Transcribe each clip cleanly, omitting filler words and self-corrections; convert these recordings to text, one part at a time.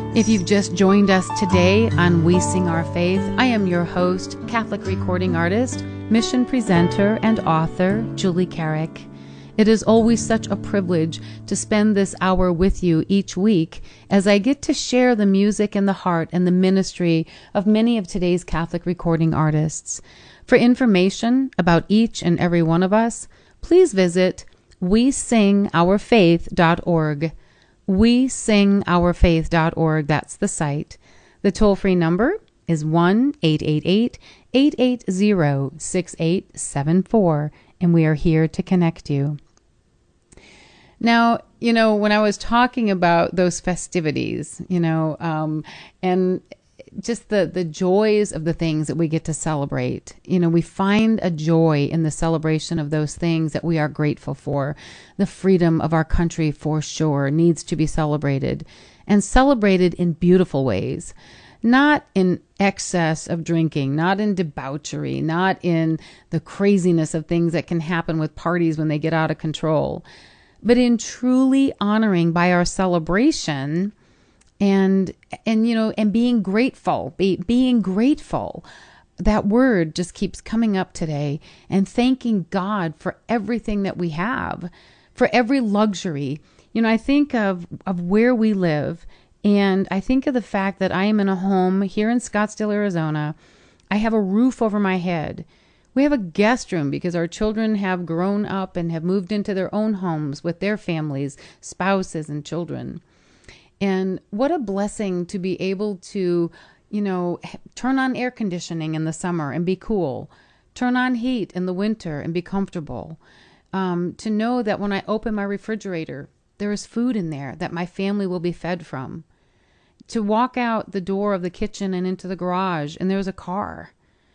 If you've just joined us today on We Sing Our Faith, I am your host, Catholic recording artist, mission presenter, and author, Julie Carrick. It is always such a privilege to spend this hour with you each week as I get to share the music and the heart and the ministry of many of today's Catholic recording artists. For information about each and every one of us, please visit wesingourfaith.org. wesingourfaith.org. That's the site. The toll-free number is 1-888-880-6874, and we are here to connect you. Now, when I was talking about those festivities, and just the joys of the things that we get to celebrate, we find a joy in the celebration of those things that we are grateful for. The freedom of our country, for sure, needs to be celebrated, and celebrated in beautiful ways. Not in excess of drinking, not in debauchery, not in the craziness of things that can happen with parties when they get out of control, but in truly honoring by our celebration and being grateful, being grateful. That word just keeps coming up today, and thanking God for everything that we have, for every luxury. I think of where we live, and I think of the fact that I am in a home here in Scottsdale, Arizona. I have a roof over my head. We have a guest room because our children have grown up and have moved into their own homes with their families, spouses, and children. And what a blessing to be able to, turn on air conditioning in the summer and be cool, turn on heat in the winter and be comfortable. To know that when I open my refrigerator, there is food in there that my family will be fed from. To walk out the door of the kitchen and into the garage and there's a car.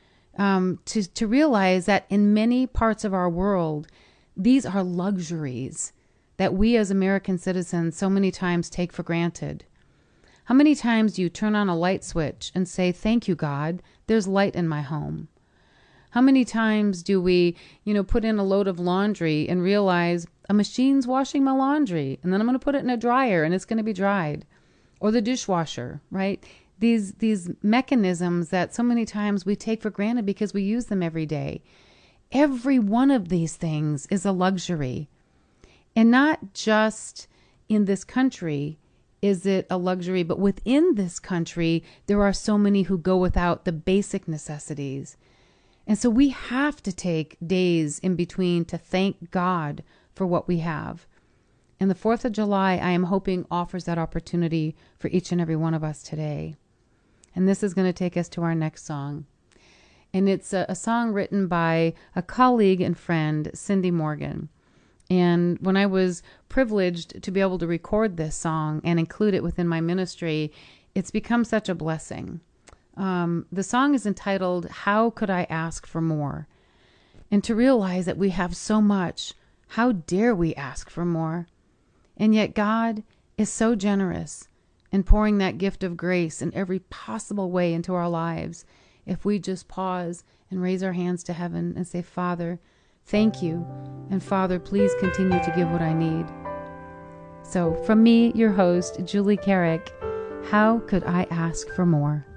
To realize that in many parts of our world, these are luxuries that we as American citizens so many times take for granted. How many times do you turn on a light switch and say, "Thank you, God, there's light in my home"? How many times do we, put in a load of laundry and realize a machine's washing my laundry, and then I'm going to put it in a dryer and it's going to be dried? Or the dishwasher, right? These mechanisms that so many times we take for granted because we use them every day. Every one of these things is a luxury. And not just in this country is it a luxury, but within this country, there are so many who go without the basic necessities. And so we have to take days in between to thank God for what we have. And the 4th of July, I am hoping, offers that opportunity for each and every one of us today. And this is going to take us to our next song. And it's a song written by a colleague and friend, Cindy Morgan. And when I was privileged to be able to record this song and include it within my ministry, it's become such a blessing. The song is entitled, "How Could I Ask for More?" And to realize that we have so much, how dare we ask for more? And yet God is so generous in pouring that gift of grace in every possible way into our lives. If we just pause and raise our hands to heaven and say, "Father, thank you. And Father, please continue to give what I need." So from me, your host, Julie Carrick, how could I ask for more?